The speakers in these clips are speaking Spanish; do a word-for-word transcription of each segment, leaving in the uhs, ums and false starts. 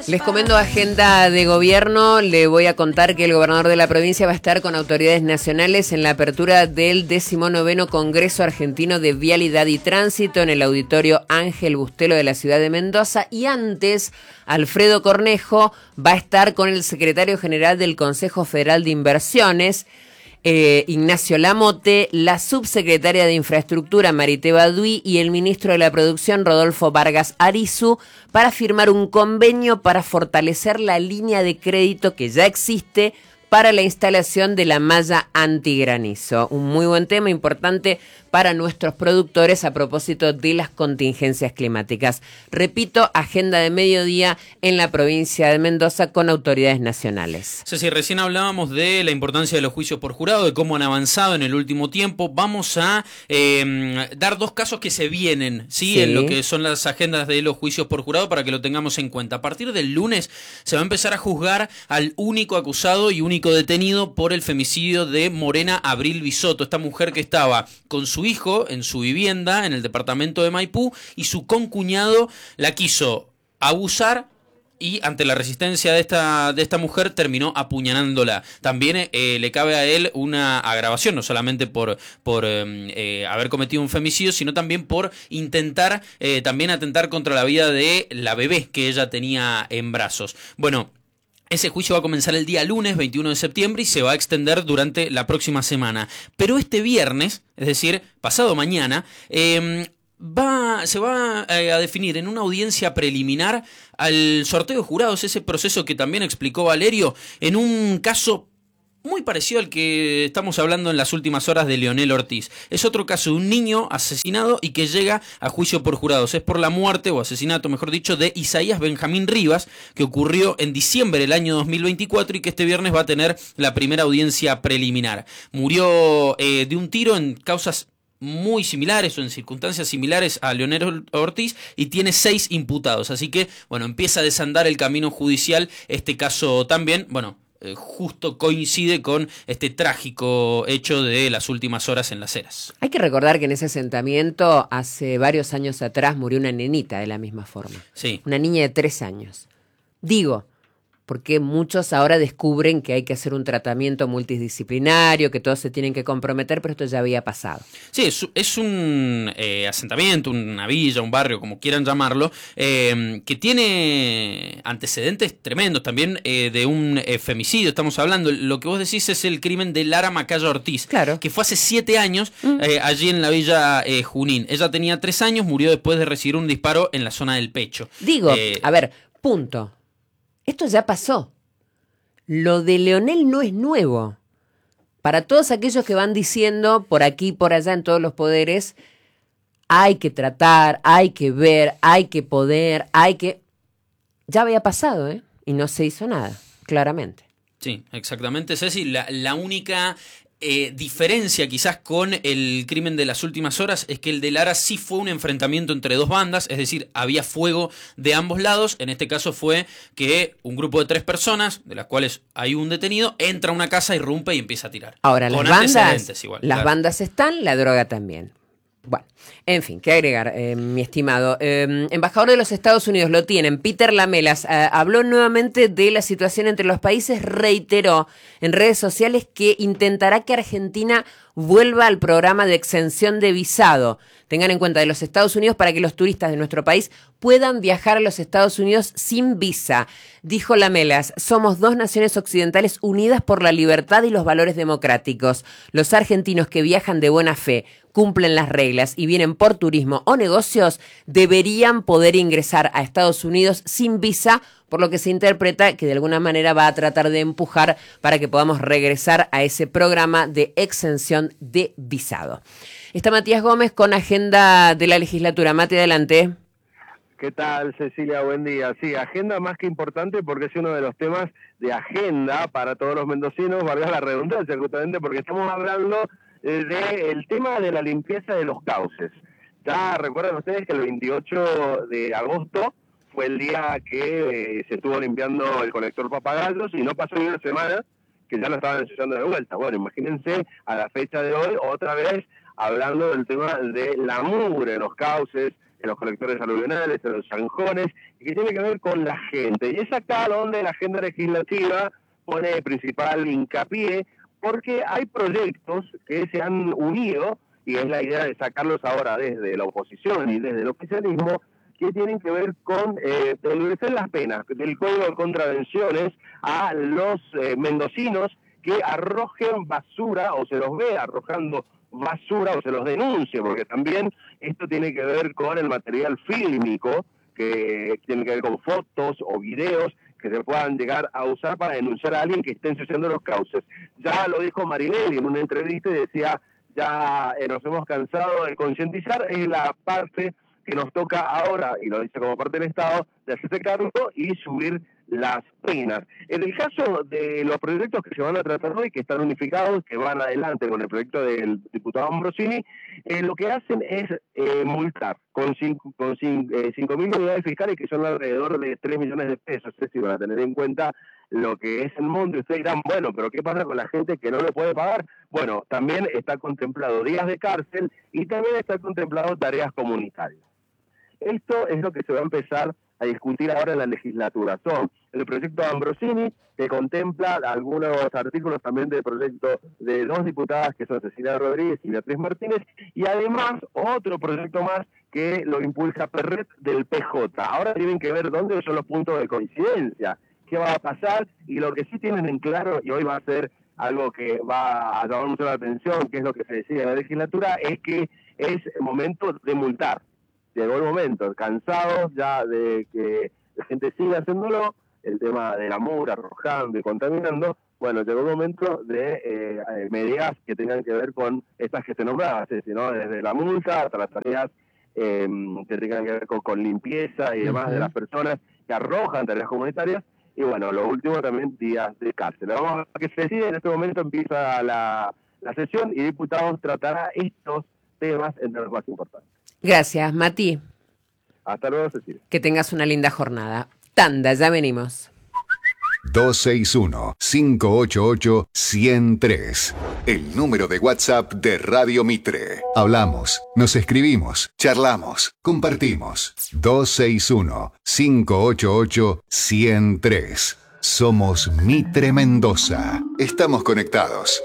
Les comento agenda de gobierno. Le voy a contar que el gobernador de la provincia va a estar con autoridades nacionales en la apertura del decimonoveno Congreso Argentino de Vialidad y Tránsito en el Auditorio Ángel Bustelo de la ciudad de Mendoza. Y antes, Alfredo Cornejo va a estar con el secretario general del Consejo Federal de Inversiones, Eh, Ignacio Lamote, la subsecretaria de Infraestructura Marité Baduy y el ministro de la Producción Rodolfo Vargas Arizu para firmar un convenio para fortalecer la línea de crédito que ya existe para la instalación de la malla antigranizo. Un muy buen tema, importante para nuestros productores a propósito de las contingencias climáticas. Repito, agenda de mediodía en la provincia de Mendoza con autoridades nacionales. Ceci, recién hablábamos de la importancia de los juicios por jurado, de cómo han avanzado en el último tiempo. Vamos a eh, dar dos casos que se vienen, ¿sí? Sí. En lo que son las agendas de los juicios por jurado para que lo tengamos en cuenta. A partir del lunes se va a empezar a juzgar al único acusado y único detenido por el femicidio de Morena Abril Bisotto, esta mujer que estaba con su hijo en su vivienda en el departamento de Maipú y su concuñado la quiso abusar y ante la resistencia de esta, de esta mujer terminó apuñalándola. También eh, le cabe a él una agravación, no solamente por, por eh, eh, haber cometido un femicidio, sino también por intentar eh, también atentar contra la vida de la bebé que ella tenía en brazos. Bueno, ese juicio va a comenzar el día lunes, veintiuno de septiembre, y se va a extender durante la próxima semana. Pero este viernes, es decir, pasado mañana, eh, va, se va eh, a definir en una audiencia preliminar al sorteo de jurados, ese proceso que también explicó Valerio, en un caso muy parecido al que estamos hablando en las últimas horas de Leonel Ortiz. Es otro caso de un niño asesinado y que llega a juicio por jurados. Es por la muerte, o asesinato mejor dicho, de Isaías Benjamín Rivas, que ocurrió en diciembre del año dos mil veinticuatro y que este viernes va a tener la primera audiencia preliminar. Murió eh, de un tiro en causas muy similares o en circunstancias similares a Leonel Ortiz y tiene seis imputados. Así que, bueno, empieza a desandar el camino judicial este caso también, bueno, justo coincide con este trágico hecho de las últimas horas en Las Heras. Hay que recordar que en ese asentamiento hace varios años atrás murió una nenita de la misma forma. Sí. Una niña de tres años. Digo, porque muchos ahora descubren que hay que hacer un tratamiento multidisciplinario, que todos se tienen que comprometer, pero esto ya había pasado. Sí, es, es un eh, asentamiento, una villa, un barrio, como quieran llamarlo, eh, que tiene antecedentes tremendos también eh, de un eh, femicidio. Estamos hablando, lo que vos decís es el crimen de Lara Macaya Ortiz, claro, que fue hace siete años mm. eh, allí en la villa eh, Junín. Ella tenía tres años, murió después de recibir un disparo en la zona del pecho. Digo, eh, a ver, punto. Esto ya pasó. Lo de Leonel no es nuevo. Para todos aquellos que van diciendo por aquí y por allá en todos los poderes, hay que tratar, hay que ver, hay que poder, hay que... Ya había pasado, ¿eh? Y no se hizo nada, claramente. Sí, exactamente, Ceci. La, la única... Eh, diferencia quizás con el crimen de las últimas horas es que el de Lara sí fue un enfrentamiento entre dos bandas, es decir, había fuego de ambos lados. En este caso fue que un grupo de tres personas, de las cuales hay un detenido, entra a una casa, irrumpe y empieza a tirar. Ahora, con las bandas, igual, las claro. bandas están, la droga también. Bueno, en fin, ¿qué agregar, eh, mi estimado? Eh, embajador de los Estados Unidos, lo tienen. Peter Lamelas eh, habló nuevamente de la situación entre los países, reiteró en redes sociales que intentará que Argentina vuelva al programa de exención de visado. Tengan en cuenta de los Estados Unidos para que los turistas de nuestro país puedan viajar a los Estados Unidos sin visa. Dijo Lamelas, somos dos naciones occidentales unidas por la libertad y los valores democráticos. Los argentinos que viajan de buena fe, cumplen las reglas y vienen por turismo o negocios, deberían poder ingresar a Estados Unidos sin visa, por lo que se interpreta que de alguna manera va a tratar de empujar para que podamos regresar a ese programa de exención de visado. Está Matías Gómez con agenda de la legislatura. Mati, adelante. ¿Qué tal, Cecilia? Buen día. Sí, agenda más que importante porque es uno de los temas de agenda para todos los mendocinos, valga la redundancia, justamente porque estamos hablando eh, del tema de la limpieza de los cauces. Ya recuerdan ustedes que el veintiocho de agosto fue el día que eh, se estuvo limpiando el colector Papagayos y no pasó ni una semana que ya lo estaban ensuciando de vuelta. Bueno, imagínense a la fecha de hoy otra vez hablando del tema de la mugre en los cauces, en los colectores aluvionales, en los zanjones, y que tiene que ver con la gente. Y es acá donde la agenda legislativa pone principal hincapié, porque hay proyectos que se han unido, y es la idea de sacarlos ahora desde la oposición y desde el oficialismo, que tienen que ver con eh, endurecer las penas del Código de Contravenciones a los eh, mendocinos que arrojen basura o se los ve arrojando basura o se los denuncie, porque también esto tiene que ver con el material fílmico, que tiene que ver con fotos o videos que se puedan llegar a usar para denunciar a alguien que esté ensuciando los cauces. Ya lo dijo Marinelli en una entrevista y decía, ya eh, nos hemos cansado de concientizar, es la parte que nos toca ahora, y lo dice como parte del Estado, de hacerse cargo y subir las penas. En el caso de los proyectos que se van a tratar hoy, que están unificados, que van adelante con el proyecto del diputado Ambrosini, eh, lo que hacen es eh, multar con cinco, con cinco, eh, cinco mil unidades fiscales, que son alrededor de tres millones de pesos. Es decir, van a tener en cuenta lo que es el monto, y ustedes dirán, bueno, pero ¿qué pasa con la gente que no lo puede pagar? Bueno, también está contemplado días de cárcel y también está contemplado tareas comunitarias. Esto es lo que se va a empezar a discutir ahora en la legislatura. Son el proyecto de Ambrosini, que contempla algunos artículos también del proyecto de dos diputadas, que son Cecilia Rodríguez y Beatriz Martínez, y además otro proyecto más que lo impulsa Perret del P J. Ahora tienen que ver dónde son los puntos de coincidencia, qué va a pasar, y lo que sí tienen en claro, y hoy va a ser algo que va a llamar mucho la atención, que es lo que se decide en la legislatura, es que es momento de multar. Llegó el momento, cansados ya de que la gente siga haciéndolo, el tema de la mugre, arrojando y contaminando, bueno, llegó el momento de eh, medidas que tengan que ver con estas que se nombraban, ¿sí? ¿no? Desde la multa hasta las tareas eh, que tengan que ver con, con limpieza y demás uh-huh. de las personas que arrojan tareas comunitarias, y bueno, lo último también, días de cárcel. Vamos a que se decide, en este momento empieza la, la sesión y diputados tratará estos temas entre los más importantes. Gracias, Mati. Hasta luego, Cecilia. Que tengas una linda jornada. Tanda, ya venimos. dos seis uno, cinco ocho ocho, uno cero tres. El número de WhatsApp de Radio Mitre. Hablamos, nos escribimos, charlamos, compartimos. dos seis uno, cinco ocho ocho, uno cero tres. Somos Mitre Mendoza. Estamos conectados.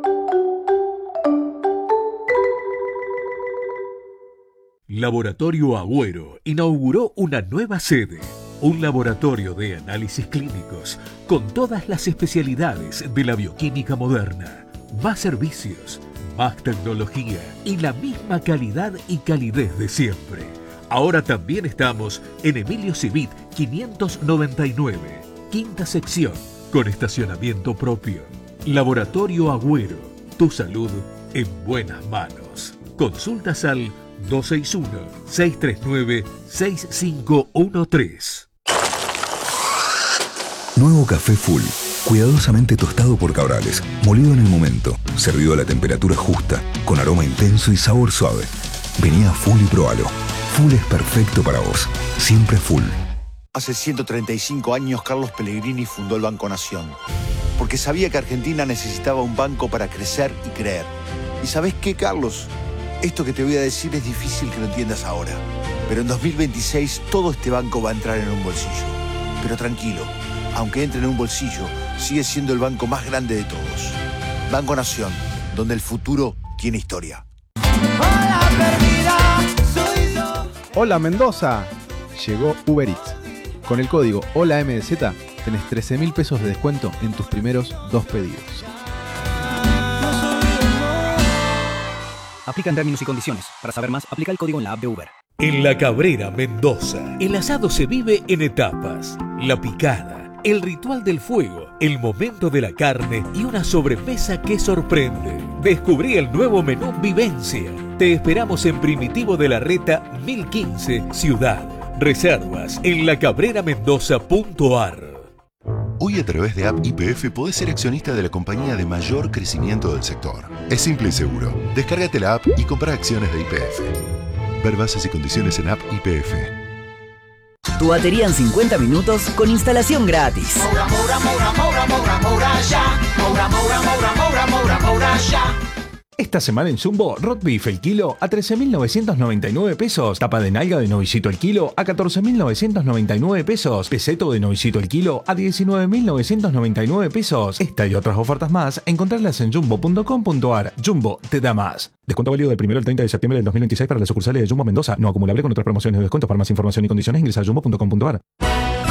Laboratorio Agüero inauguró una nueva sede, un laboratorio de análisis clínicos con todas las especialidades de la bioquímica moderna, más servicios, más tecnología y la misma calidad y calidez de siempre. Ahora también estamos en Emilio Civit quinientos noventa y nueve, quinta sección, con estacionamiento propio. Laboratorio Agüero, tu salud en buenas manos. Consultas al dos seis uno, seis tres nueve, seis cinco uno tres. Nuevo café Full, cuidadosamente tostado por Cabrales, molido en el momento, servido a la temperatura justa, con aroma intenso y sabor suave. Vení a Full y probalo. Full es perfecto para vos, siempre Full. Hace ciento treinta y cinco años Carlos Pellegrini fundó el Banco Nación, porque sabía que Argentina necesitaba un banco para crecer y creer. ¿Y sabés qué, Carlos? Esto que te voy a decir es difícil que lo entiendas ahora, pero en dos mil veintiséis todo este banco va a entrar en un bolsillo. Pero tranquilo, aunque entre en un bolsillo, sigue siendo el banco más grande de todos. Banco Nación, donde el futuro tiene historia. Hola Mendoza, llegó Uber Eats. Con el código HOLAMDZ tenés trece mil pesos de descuento en tus primeros dos pedidos. Aplican términos y condiciones. Para saber más, aplica el código en la app de Uber. En La Cabrera, Mendoza, el asado se vive en etapas. La picada, el ritual del fuego, el momento de la carne y una sobremesa que sorprende. Descubrí el nuevo menú Vivencia. Te esperamos en Primitivo de la Reta mil quince, Ciudad. Reservas en la cabrera mendoza punto a r. Hoy a través de App Y P F podés ser accionista de la compañía de mayor crecimiento del sector. Es simple y seguro. Descárgate la app y compra acciones de Y P F. Ver bases y condiciones en App Y P F. Tu batería en cincuenta minutos con instalación gratis. Moura, Moura, Moura, Moura, Moura, Moura, ya. Moura, Moura, Moura, Moura, Moura, Moura, ya. Esta semana en Jumbo, Roast Beef el kilo a trece mil novecientos noventa y nueve pesos. Tapa de nalga de novicito el kilo a catorce mil novecientos noventa y nueve pesos. Peseto de novicito el kilo a diecinueve mil novecientos noventa y nueve pesos. Esta y otras ofertas más, encontrarlas en jumbo punto com punto ar. Jumbo te da más. Descuento válido del primero al treinta de septiembre del dos mil veintiséis para las sucursales de Jumbo Mendoza. No acumulable con otras promociones de descuento. Para más información y condiciones ingresa a jumbo punto com punto ar.